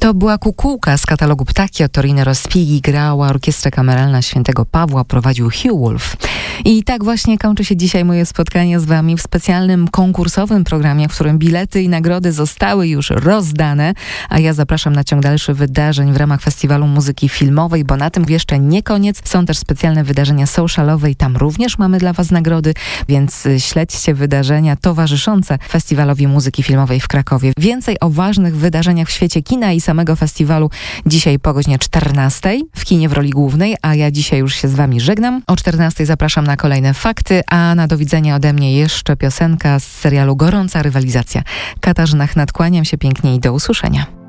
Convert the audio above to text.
To była Kukułka z katalogu Ptaki od Torino Respighi, grała Orkiestra Kameralna Świętego Pawła, prowadził Hugh Wolf. I tak właśnie kończy się dzisiaj moje spotkanie z Wami w specjalnym konkursowym programie, w którym bilety i nagrody zostały już rozdane, a ja zapraszam na ciąg dalszy wydarzeń w ramach Festiwalu Muzyki Filmowej, bo na tym jeszcze nie koniec. Są też specjalne wydarzenia socialowe i tam również mamy dla Was nagrody, więc śledźcie wydarzenia towarzyszące Festiwalowi Muzyki Filmowej w Krakowie. Więcej o ważnych wydarzeniach w świecie kina i samego festiwalu dzisiaj po godzinie 14 w kinie w roli głównej, a ja dzisiaj już się z Wami żegnam. O 14 zapraszam na kolejne fakty, a na do widzenia ode mnie jeszcze piosenka z serialu Gorąca rywalizacja. Katarzyna Chnat, kłaniam się pięknie i do usłyszenia.